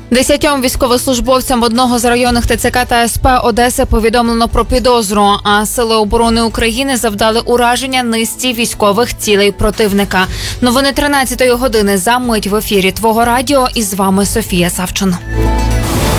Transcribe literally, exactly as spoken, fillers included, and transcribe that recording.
Десятьом військовослужбовцям одного з районних ТЦК та СП Одеси повідомлено про підозру, а Сили оборони України завдали ураження низці військових цілей противника. Новини тринадцятої години за мить в ефірі Твого радіо, і з вами Софія Савчин.